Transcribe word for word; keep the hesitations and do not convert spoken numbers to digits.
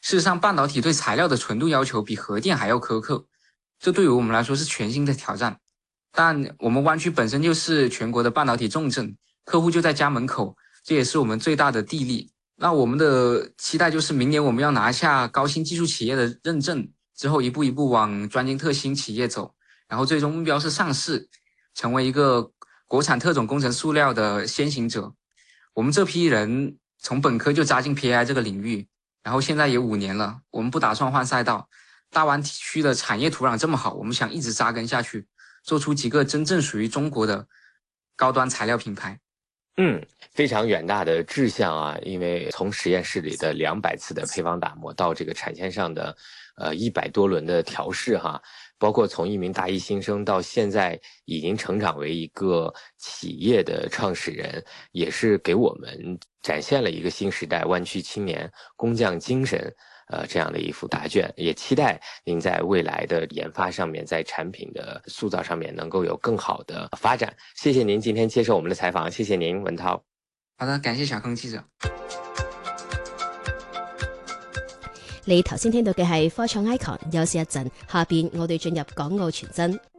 事实上，半导体对材料的纯度要求比核电还要苛刻，这对于我们来说是全新的挑战。但我们湾区本身就是全国的半导体重镇，客户就在家门口，这也是我们最大的地利。那我们的期待就是明年我们要拿下高新技术企业的认证，之后一步一步往专精特新企业走，然后最终目标是上市，成为一个国产特种工程塑料的先行者。我们这批人从本科就扎进 P A I 这个领域，然后现在也五年了，我们不打算换赛道。大湾区的产业土壤这么好，我们想一直扎根下去，做出几个真正属于中国的高端材料品牌。 嗯，非常远大的志向啊！因为从实验室里的两百次的配方打磨到这个产线上的呃一百多轮的调试哈，包括从一名大一新生到现在已经成长为一个企业的创始人，也是给我们展现了一个新时代湾区青年工匠精神。呃，这样的一幅答卷，也期待您在未来的研发上面，在产品的塑造上面能够有更好的发展。谢謝您今天接受我們的採訪，謝謝您，文濤。 好的，感謝小坑記者。 你頭先聽到嘅係科創 icon，休息一陣，下邊我哋進入港澳傳真。